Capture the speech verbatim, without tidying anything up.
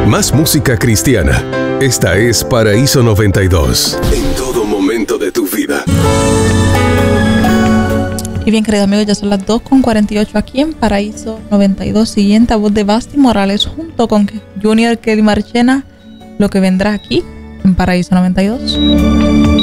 Más música cristiana. Esta es Paraíso noventa y dos. En todo momento de tu vida. Y bien, queridos amigos, ya son las dos con cuarenta y ocho aquí en Paraíso noventa y dos. Siguiente a voz de Basti Morales junto con Junior Kelly Marchena. Lo que vendrá aquí en Paraíso noventa y dos.